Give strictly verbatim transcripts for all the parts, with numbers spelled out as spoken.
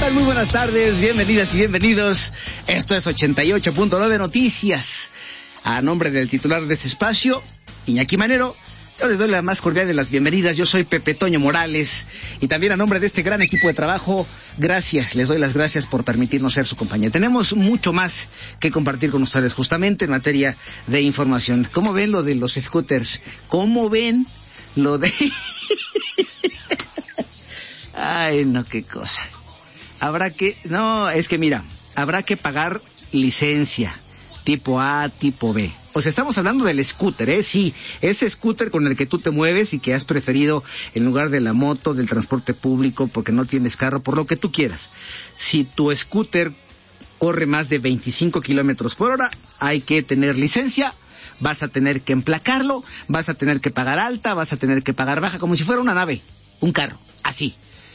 tal? Muy buenas tardes, bienvenidas y bienvenidos. Esto es ochenta y ocho punto nueve Noticias. A nombre del titular de este espacio, Iñaki Manero, yo les doy la más cordial de las bienvenidas. Yo soy Pepe Toño Morales y también a nombre de este gran equipo de trabajo, gracias, les doy las gracias por permitirnos ser su compañía. Tenemos mucho más que compartir con ustedes justamente en materia de información. ¿Cómo ven lo de los scooters? ¿Cómo ven lo de...? Ay, no, qué cosa. Habrá que... No, es que mira, habrá que pagar licencia, tipo A, tipo B. O sea, estamos hablando del scooter, ¿eh? Sí, ese scooter con el que tú te mueves y que has preferido en lugar de la moto, del transporte público, porque no tienes carro, por lo que tú quieras. Si tu scooter corre más de veinticinco kilómetros por hora, hay que tener licencia, vas a tener que emplacarlo, vas a tener que pagar alta, vas a tener que pagar baja, como si fuera una nave, un carro, así.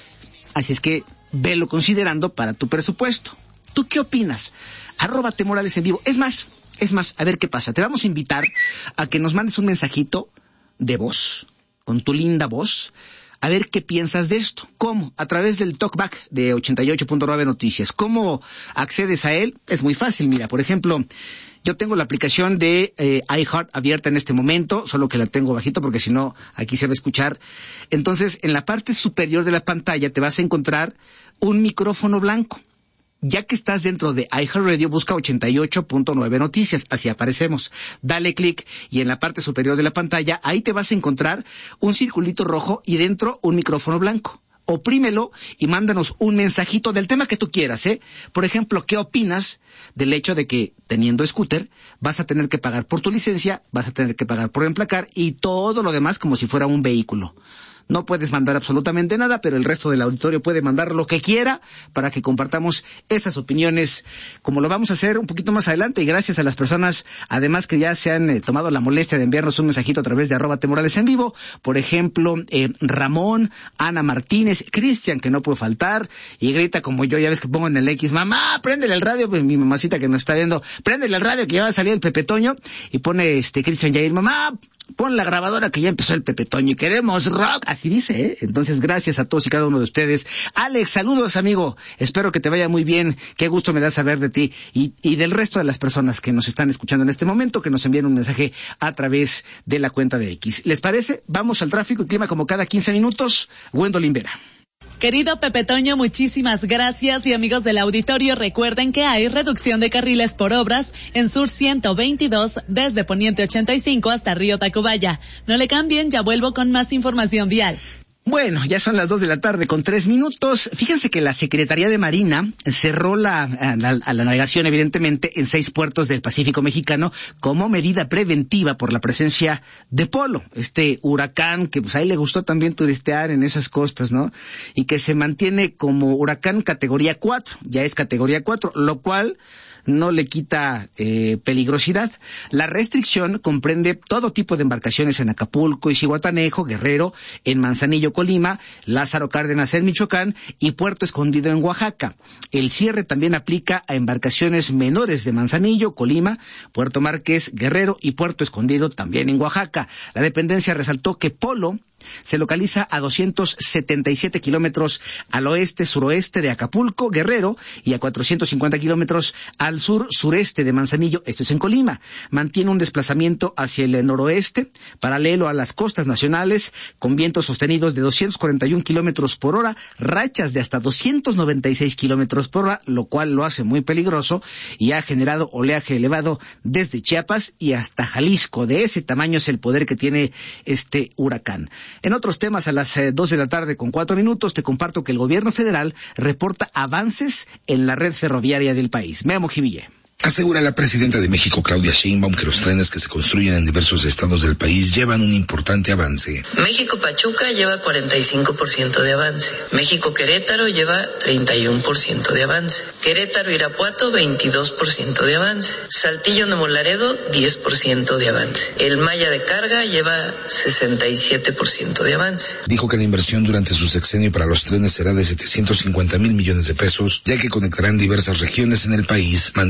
Así es que velo considerando para tu presupuesto. ¿Tú qué opinas? Arróbate Morales en vivo. Es más, es más, a ver qué pasa. Te vamos a invitar a que nos mandes un mensajito de voz, con tu linda voz, a ver qué piensas de esto. ¿Cómo? A través del talkback de ochenta y ocho punto nueve Noticias. ¿Cómo accedes a él? Es muy fácil. Mira, por ejemplo, yo tengo la aplicación de eh, iHeart abierta en este momento, solo que la tengo bajito porque si no, aquí se va a escuchar. Entonces, en la parte superior de la pantalla te vas a encontrar un micrófono blanco. Ya que estás dentro de iHeartRadio, busca ochenta y ocho punto nueve Noticias, así aparecemos. Dale clic y en la parte superior de la pantalla, ahí te vas a encontrar un circulito rojo y dentro un micrófono blanco. Oprímelo y mándanos un mensajito del tema que tú quieras, ¿eh? Por ejemplo, ¿qué opinas del hecho de que, teniendo scooter, vas a tener que pagar por tu licencia, vas a tener que pagar por emplacar y todo lo demás como si fuera un vehículo? No puedes mandar absolutamente nada, pero el resto del auditorio puede mandar lo que quiera para que compartamos esas opiniones, como lo vamos a hacer un poquito más adelante, y gracias a las personas, además, que ya se han eh, tomado la molestia de enviarnos un mensajito a través de arroba Morales en vivo. Por ejemplo, eh, Ramón, Ana Martínez, Cristian, que no puede faltar, y grita como yo, ya ves que pongo en el X, mamá, préndele el radio, pues mi mamacita que nos está viendo, préndele el radio que ya va a salir el Pepe Toño, y pone este Cristian Yair, mamá, pon la grabadora que ya empezó el Pepe Toño y queremos rock, así dice, ¿eh? Entonces, gracias a todos y cada uno de ustedes. Alex, saludos, amigo, espero que te vaya muy bien, qué gusto me da saber de ti y, y del resto de las personas que nos están escuchando en este momento, que nos envían un mensaje a través de la cuenta de X. ¿Les parece? Vamos al tráfico y clima como cada quince minutos. Gwendolyn Vera. Querido Pepe Toño, muchísimas gracias, y amigos del auditorio, recuerden que hay reducción de carriles por obras en Sur ciento veintidós desde Poniente ochenta y cinco hasta Río Tacubaya. No le cambien, ya vuelvo con más información vial. Bueno, ya son las dos de la tarde con tres minutos. Fíjense que la Secretaría de Marina cerró la, a, la, a la navegación, evidentemente, en seis puertos del Pacífico mexicano como medida preventiva por la presencia de Polo, este huracán que pues ahí le gustó también turistear en esas costas, ¿no? Y que se mantiene como huracán categoría cuatro, ya es categoría cuatro, lo cual no le quita eh, peligrosidad. La restricción comprende todo tipo de embarcaciones en Acapulco y Zihuatanejo, Guerrero, en Manzanillo, Colima, Lázaro Cárdenas en Michoacán y Puerto Escondido en Oaxaca. El cierre también aplica a embarcaciones menores de Manzanillo, Colima, Puerto Márquez, Guerrero y Puerto Escondido también en Oaxaca. La dependencia resaltó que Polo se localiza a doscientos setenta y siete kilómetros al oeste-suroeste de Acapulco, Guerrero, y a cuatrocientos cincuenta kilómetros al sur-sureste de Manzanillo, esto es en Colima. Mantiene un desplazamiento hacia el noroeste, paralelo a las costas nacionales, con vientos sostenidos de doscientos cuarenta y un kilómetros por hora, rachas de hasta doscientos noventa y seis kilómetros por hora, lo cual lo hace muy peligroso y ha generado oleaje elevado desde Chiapas y hasta Jalisco. De ese tamaño es el poder que tiene este huracán. En otros temas, a las eh, dos de la tarde con cuatro minutos, te comparto que el gobierno federal reporta avances en la red ferroviaria del país. Memo Jiville. Asegura la presidenta de México, Claudia Sheinbaum, que los trenes que se construyen en diversos estados del país llevan un importante avance. México-Pachuca lleva cuarenta y cinco por ciento de avance. México-Querétaro lleva treinta y uno por ciento de avance. Querétaro-Irapuato, veintidós por ciento de avance. Saltillo-Nuevo Laredo, diez por ciento de avance. El Maya de Carga lleva sesenta y siete por ciento de avance. Dijo que la inversión durante su sexenio para los trenes será de setecientos cincuenta mil millones de pesos, ya que conectarán diversas regiones en el país. Manifestó que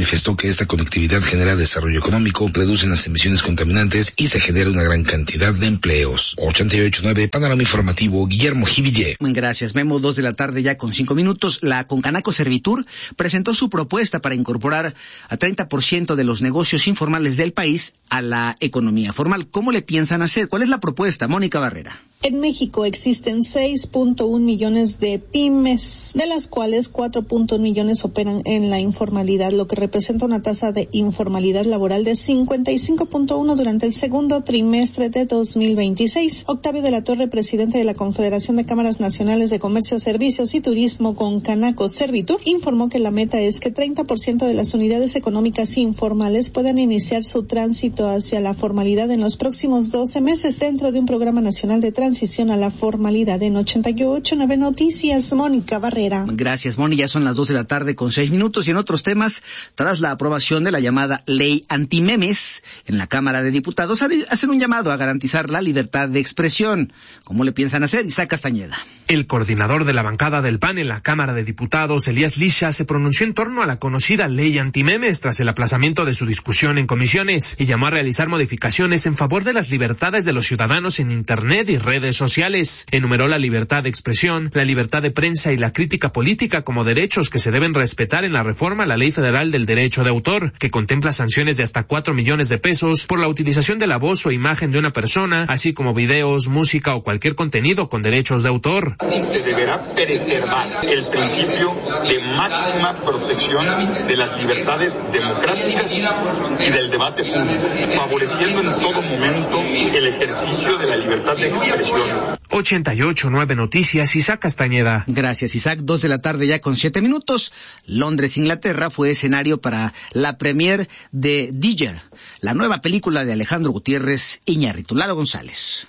que esta conectividad genera desarrollo económico, reducen las emisiones contaminantes y se genera una gran cantidad de empleos. ochenta y ocho punto nueve, Panorama Informativo, Guillermo Jiville. Gracias, Memo. Dos de la tarde ya con cinco minutos. La Concanaco Servitur presentó su propuesta para incorporar a treinta por ciento de los negocios informales del país a la economía formal. ¿Cómo le piensan hacer? ¿Cuál es la propuesta? Mónica Barrera. En México existen seis punto uno millones de pymes, de las cuales cuatro punto uno millones operan en la informalidad, lo que representa una tasa de informalidad laboral de cincuenta y cinco punto uno durante el segundo trimestre de dos mil veintiséis. Octavio de la Torre, presidente de la Confederación de Cámaras Nacionales de Comercio, Servicios y Turismo, Concanaco Servitur, informó que la meta es que treinta por ciento de las unidades económicas informales puedan iniciar su tránsito hacia la formalidad en los próximos doce meses dentro de un programa nacional de transición a la formalidad. En ochenta y ocho punto nueve Noticias, Mónica Barrera. Gracias, Moni. Ya son las dos de la tarde con seis minutos. Y en otros temas, tras la aprobación de la llamada Ley Antimemes en la Cámara de Diputados, hacen un llamado a garantizar la libertad de expresión. ¿Cómo le piensan hacer? Isaac Castañeda. El coordinador de la bancada del P A N en la Cámara de Diputados, Elías Lisha, se pronunció en torno a la conocida Ley Antimemes tras el aplazamiento de su discusión en comisiones y llamó a realizar modificaciones en favor de las libertades de los ciudadanos en Internet y redes sociales. Enumeró la libertad de expresión, la libertad de prensa y la crítica política como derechos que se deben respetar en la reforma a la Ley Federal del Derecho de Autor, que contempla sanciones de hasta cuatro millones de pesos por la utilización de la voz o imagen de una persona, así como videos, música o cualquier contenido con derechos de autor. Se deberá preservar el principio de máxima protección de las libertades democráticas y del debate público, favoreciendo en todo momento el ejercicio de la libertad de expresión. ochenta y ocho punto nueve Noticias, Isaac Castañeda. Gracias, Isaac. Dos de la tarde ya con siete minutos. Londres, Inglaterra, fue escenario para la premier de Digger, la nueva película de Alejandro Gutiérrez Iñárritu. Lalo González.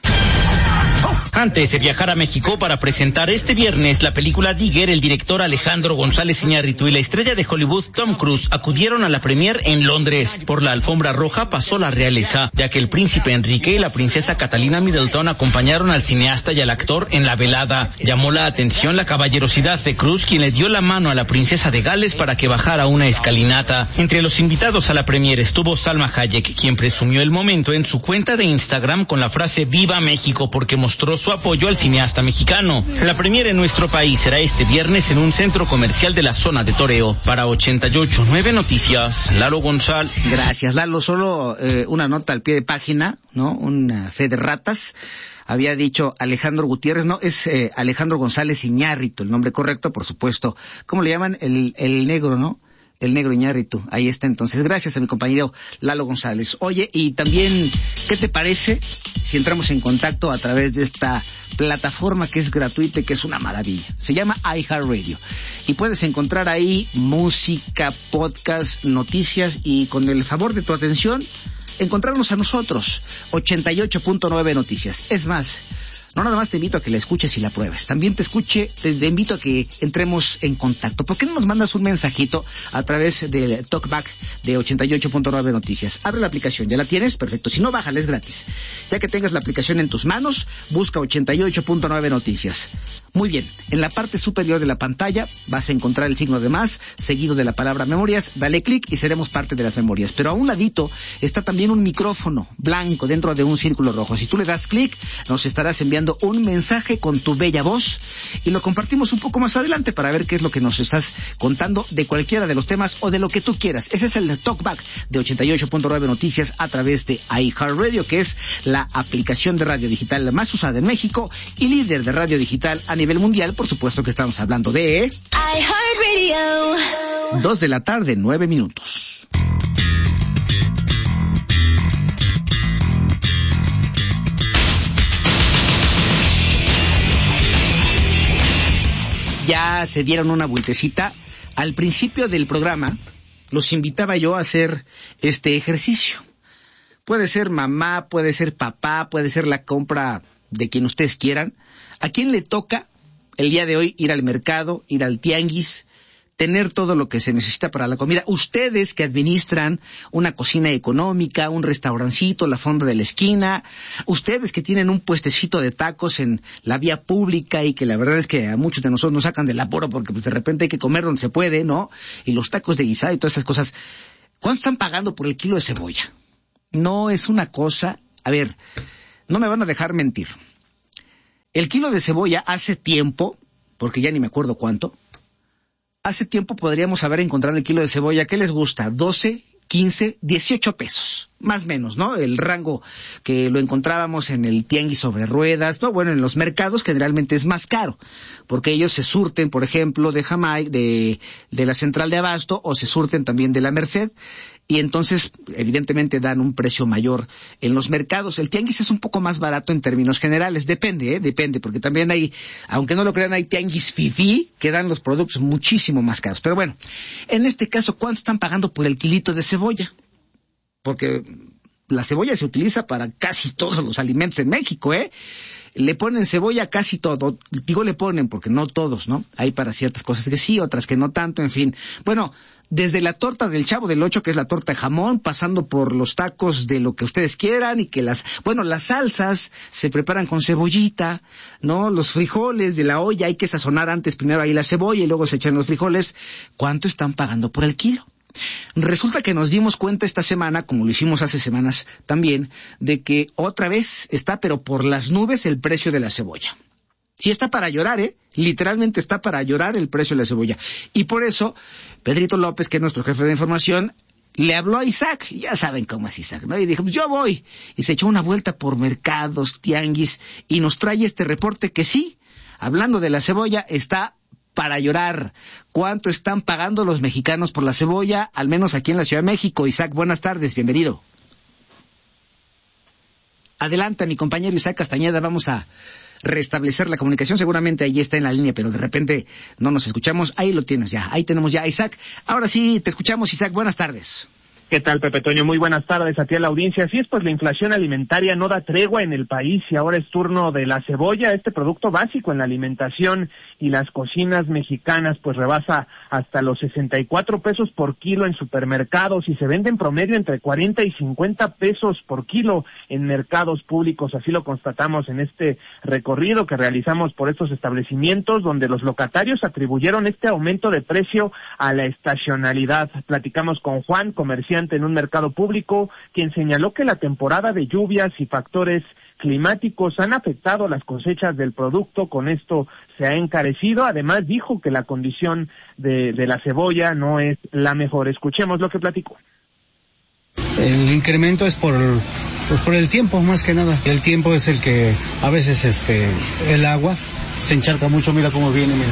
Antes de viajar a México para presentar este viernes la película Digger, el director Alejandro González Iñárritu y la estrella de Hollywood Tom Cruise acudieron a la premier en Londres. Por la alfombra roja pasó la realeza, ya que el príncipe Enrique y la princesa Catalina Middleton acompañaron al cineasta y al actor en la velada. Llamó la atención la caballerosidad de Cruise, quien le dio la mano a la princesa de Gales para que bajara una escalinata. Entre los invitados a la premier estuvo Salma Hayek, quien presumió el momento en su cuenta de Instagram con la frase "Viva México", porque mostró su apoyo al cineasta mexicano. La premier en nuestro país será este viernes en un centro comercial de la zona de Toreo. Para ochenta y ocho punto nueve Noticias, Lalo González. Gracias, Lalo. Solo eh, una nota al pie de página, ¿no? Una fe de ratas. Había dicho Alejandro Gutiérrez, no, es eh, Alejandro González Iñárritu, el nombre correcto, por supuesto. ¿Cómo le llaman? El, el negro, ¿no? El negro Iñárritu. Ahí está entonces. Gracias a mi compañero Lalo González. Oye, y también, ¿qué te parece si entramos en contacto a través de esta plataforma que es gratuita y que es una maravilla? Se llama iHeartRadio. Y puedes encontrar ahí música, podcast, noticias y con el favor de tu atención, encontrarnos a nosotros. ochenta y ocho punto nueve Noticias. Es más, no nada más te invito a que la escuches y la pruebes. También te escuche, te, te invito a que entremos en contacto. ¿Por qué no nos mandas un mensajito a través del talkback de ochenta y ocho punto nueve Noticias? Abre la aplicación, ¿ya la tienes? Perfecto. Si no, bájala, es gratis. Ya que tengas la aplicación en tus manos, busca ochenta y ocho punto nueve Noticias. Muy bien. En la parte superior de la pantalla vas a encontrar el signo de más, seguido de la palabra memorias. Dale clic y seremos parte de las memorias. Pero a un ladito está también un micrófono blanco dentro de un círculo rojo. Si tú le das clic, nos estarás enviando un mensaje con tu bella voz y lo compartimos un poco más adelante para ver qué es lo que nos estás contando de cualquiera de los temas o de lo que tú quieras. Ese es el talkback de ochenta y ocho punto nueve Noticias a través de iHeartRadio, que es la aplicación de radio digital más usada en México y líder de radio digital a nivel mundial. Por supuesto que estamos hablando de iHeartRadio. Dos de la tarde, nueve minutos. Ya se dieron una vueltecita. Al principio del programa los invitaba yo a hacer este ejercicio. Puede ser mamá, puede ser papá, puede ser la compra de quien ustedes quieran. ¿A quién le toca el día de hoy ir al mercado, ir al tianguis, tener todo lo que se necesita para la comida? Ustedes que administran una cocina económica, un restaurancito, la fonda de la esquina, ustedes que tienen un puestecito de tacos en la vía pública y que la verdad es que a muchos de nosotros nos sacan del apuro porque pues de repente hay que comer donde se puede, ¿no? Y los tacos de guisado y todas esas cosas. ¿Cuánto están pagando por el kilo de cebolla? No es una cosa... A ver, no me van a dejar mentir. El kilo de cebolla hace tiempo, porque ya ni me acuerdo cuánto, hace tiempo podríamos haber encontrado el kilo de cebolla, ¿qué les gusta? doce, quince, dieciocho pesos, más o menos, ¿no? El rango que lo encontrábamos en el tianguis sobre ruedas, ¿no? Bueno, en los mercados generalmente es más caro, porque ellos se surten, por ejemplo, de Jamaica, de, de la central de abasto, o se surten también de la Merced, y entonces evidentemente dan un precio mayor en los mercados. El tianguis es un poco más barato en términos generales, depende, ¿eh? Depende, porque también hay, aunque no lo crean, hay tianguis fifí que dan los productos muchísimo más caros. Pero bueno, en este caso, ¿cuánto están pagando por el kilito de cebolla? Porque la cebolla se utiliza para casi todos los alimentos en México, ¿eh? Le ponen cebolla a casi todo. Digo le ponen porque no todos, ¿no? Hay para ciertas cosas que sí, otras que no tanto, en fin. Bueno, desde la torta del Chavo del Ocho, que es la torta de jamón, pasando por los tacos de lo que ustedes quieran, y que las, bueno, las salsas se preparan con cebollita, ¿no? Los frijoles de la olla, hay que sazonar antes primero ahí la cebolla y luego se echan los frijoles. ¿Cuánto están pagando por el kilo? Resulta que nos dimos cuenta esta semana, como lo hicimos hace semanas también, de que otra vez está pero por las nubes el precio de la cebolla. Sí está para llorar, ¿eh? Literalmente está para llorar el precio de la cebolla. Y por eso, Pedrito López, que es nuestro jefe de información, le habló a Isaac, ya saben cómo es Isaac, ¿no? Y dijo, yo voy. Y se echó una vuelta por mercados, tianguis, y nos trae este reporte que sí, hablando de la cebolla, está para llorar. ¿Cuánto están pagando los mexicanos por la cebolla, al menos aquí en la Ciudad de México? Isaac, buenas tardes, bienvenido. Adelante, mi compañero Isaac Castañeda, vamos a restablecer la comunicación, seguramente ahí está en la línea, pero de repente no nos escuchamos. Ahí lo tienes ya, ahí tenemos ya a Isaac. Ahora sí, te escuchamos, Isaac, buenas tardes. ¿Qué tal, Pepe Toño? Muy buenas tardes a ti a la audiencia. Así es, pues la inflación alimentaria no da tregua en el país y ahora es turno de la cebolla, este producto básico en la alimentación y las cocinas mexicanas, pues rebasa hasta los sesenta y cuatro pesos por kilo en supermercados y se vende en promedio entre cuarenta y cincuenta pesos por kilo en mercados públicos. Así lo constatamos en este recorrido que realizamos por estos establecimientos donde los locatarios atribuyeron este aumento de precio a la estacionalidad. Platicamos con Juan, comerciante en un mercado público, quien señaló que la temporada de lluvias y factores climáticos han afectado las cosechas del producto, con esto se ha encarecido. Además dijo que la condición de, de la cebolla no es la mejor. Escuchemos lo que platicó. El incremento es por, pues por el tiempo, más que nada. El tiempo es el que a veces este el agua se encharca mucho. Mira cómo viene, mira.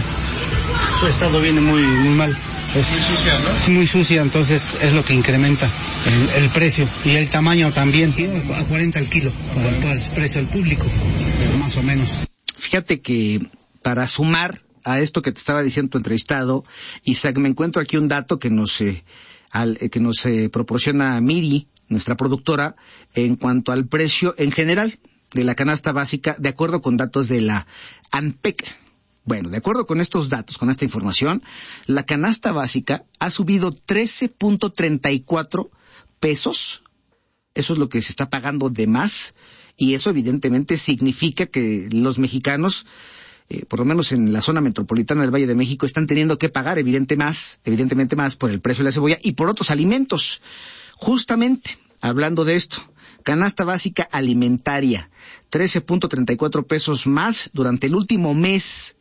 Su estado viene muy, muy mal. Es muy sucia, ¿no? Muy sucia, entonces es lo que incrementa el, el precio. Y el tamaño también, a cuarenta el kilo, para, para el precio al público, más o menos. Fíjate que para sumar a esto que te estaba diciendo tu entrevistado, Isaac, me encuentro aquí un dato que nos, eh, al, eh, que nos eh, proporciona Miri, nuestra productora, en cuanto al precio en general de la canasta básica, de acuerdo con datos de la ANPEC. Bueno, de acuerdo con estos datos, con esta información, la canasta básica ha subido trece punto treinta y cuatro pesos. Eso es lo que se está pagando de más, y eso evidentemente significa que los mexicanos, eh, por lo menos en la zona metropolitana del Valle de México, están teniendo que pagar evidente más, evidentemente más por el precio de la cebolla y por otros alimentos. Justamente, hablando de esto, canasta básica alimentaria, trece punto treinta y cuatro pesos más durante el último mes.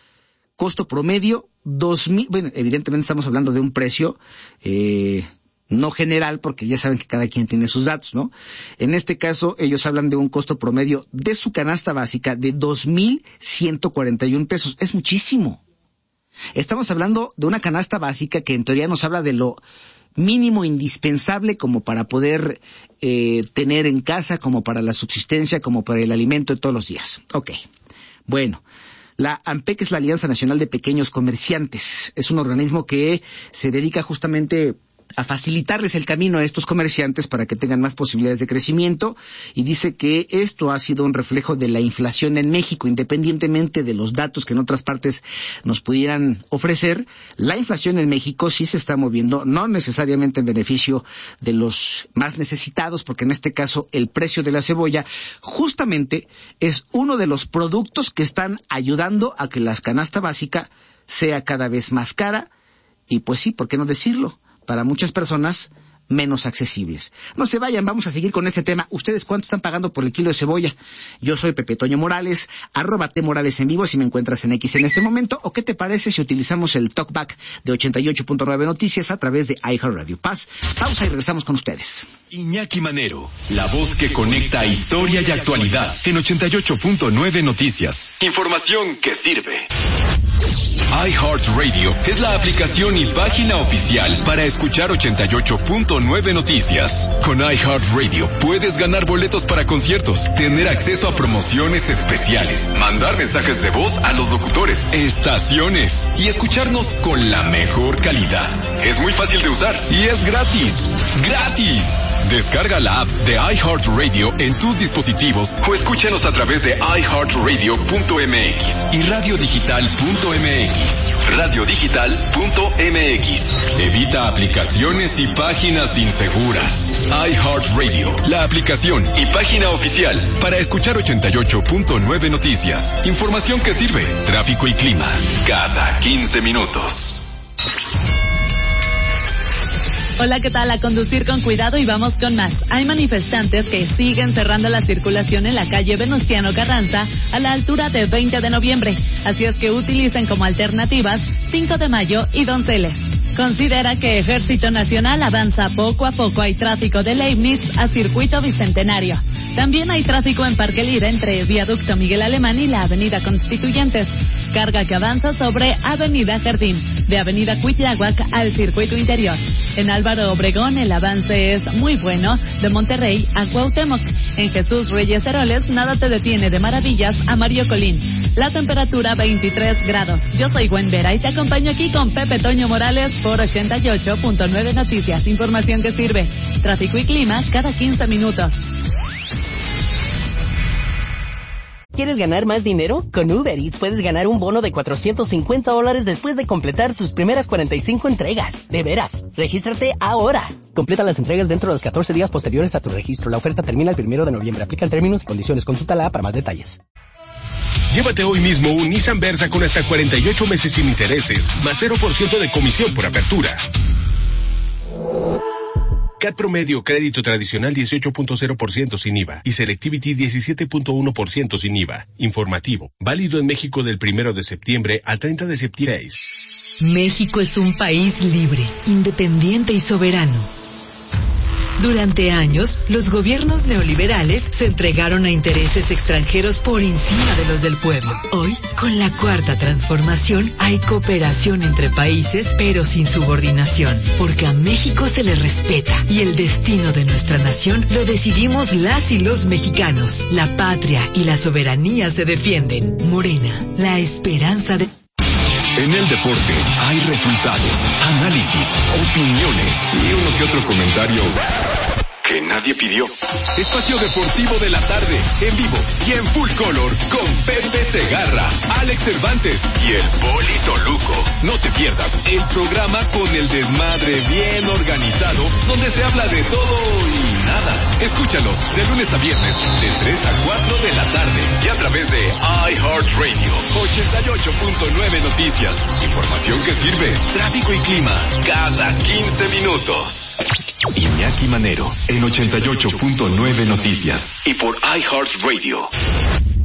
Costo promedio, dos mil, bueno, evidentemente estamos hablando de un precio eh, no general, porque ya saben que cada quien tiene sus datos, ¿no? En este caso, ellos hablan de un costo promedio de su canasta básica de dos mil ciento cuarenta y un pesos. Es muchísimo. Estamos hablando de una canasta básica que en teoría nos habla de lo mínimo indispensable como para poder eh, tener en casa, como para la subsistencia, como para el alimento de todos los días. Ok, bueno. La ANPEC es la Alianza Nacional de Pequeños Comerciantes. Es un organismo que se dedica justamente a facilitarles el camino a estos comerciantes para que tengan más posibilidades de crecimiento, y dice que esto ha sido un reflejo de la inflación en México, independientemente de los datos que en otras partes nos pudieran ofrecer. La inflación en México sí se está moviendo, no necesariamente en beneficio de los más necesitados, porque en este caso el precio de la cebolla justamente es uno de los productos que están ayudando a que la canasta básica sea cada vez más cara, y pues sí, ¿por qué no decirlo? Para muchas personas menos accesibles. No se vayan, vamos a seguir con este tema. ¿Ustedes cuánto están pagando por el kilo de cebolla? Yo soy Pepe Toño Morales, arroba T Morales en vivo si me encuentras en X en este momento, o qué te parece si utilizamos el talkback de ochenta y ocho punto nueve Noticias a través de iHeartRadio. Paz, pausa y regresamos con ustedes. Iñaki Manero, la voz que conecta historia y actualidad en ochenta y ocho punto nueve Noticias. Información que sirve. iHeartRadio es la aplicación y página oficial para escuchar ochenta y ocho punto nueve Noticias. Con iHeartRadio puedes ganar boletos para conciertos, tener acceso a promociones especiales, mandar mensajes de voz a los locutores, estaciones y escucharnos con la mejor calidad. Es muy fácil de usar y es gratis. ¡Gratis! Descarga la app de iHeartRadio en tus dispositivos o escúchanos a través de i heart radio punto m x y radio digital punto m x. radio digital punto m x. Evita aplicaciones y páginas inseguras. iHeartRadio, la aplicación y página oficial para escuchar ochenta y ocho punto nueve Noticias. Información que sirve. Tráfico y clima cada quince minutos. Hola, ¿qué tal? A conducir con cuidado y vamos con más. Hay manifestantes que siguen cerrando la circulación en la calle Venustiano Carranza a la altura de veinte de noviembre. Así es que utilicen como alternativas cinco de mayo y Donceles. Considera que Ejército Nacional avanza poco a poco. Hay tráfico de Leibniz a Circuito Bicentenario. También hay tráfico en Parque Lira entre Viaducto Miguel Alemán y la Avenida Constituyentes. Carga que avanza sobre Avenida Jardín, de Avenida Cuitláhuac al Circuito Interior. En Álvaro Obregón el avance es muy bueno, de Monterrey a Cuauhtémoc. En Jesús Reyes Heroles nada te detiene de Maravillas a Mario Colín. La temperatura veintitrés grados. Yo soy Gwen Vera y te acompaño aquí con Pepe Toño Morales por ochenta y ocho punto nueve Noticias. Información que sirve. Tráfico y clima cada quince minutos. ¿Quieres ganar más dinero? Con Uber Eats puedes ganar un bono de cuatrocientos cincuenta dólares después de completar tus primeras cuarenta y cinco entregas. De veras, regístrate ahora. Completa las entregas dentro de los catorce días posteriores a tu registro. La oferta termina el primero de noviembre. Aplican términos y condiciones. Consúltala para más detalles. Llévate hoy mismo un Nissan Versa con hasta cuarenta y ocho meses sin intereses, más cero por ciento de comisión por apertura. C A T promedio, crédito tradicional dieciocho punto cero por ciento sin I V A y Selectivity diecisiete punto uno por ciento sin I V A. Informativo. Válido en México del primero de septiembre al treinta de septiembre. México es un país libre, independiente y soberano. Durante años, los gobiernos neoliberales se entregaron a intereses extranjeros por encima de los del pueblo. Hoy, con la cuarta transformación, hay cooperación entre países, pero sin subordinación, porque a México se le respeta y el destino de nuestra nación lo decidimos las y los mexicanos. La patria y la soberanía se defienden. Morena, la esperanza de... En el deporte hay resultados, análisis, opiniones y uno que otro comentario que nadie pidió. Espacio Deportivo de la tarde, en vivo y en full color, con Pepe Segarra, Alex Cervantes y el Polito Luco. No te pierdas el programa con el desmadre bien organizado, donde se habla de todo y nada. Escúchalos de lunes a viernes, de tres a cuatro de la tarde, y a través de iHeartRadio, ochenta y ocho punto nueve Noticias. Información que sirve. Tráfico y clima, cada quince minutos. Iñaki Manero, en ochenta y ocho punto nueve Noticias y por iHeartRadio.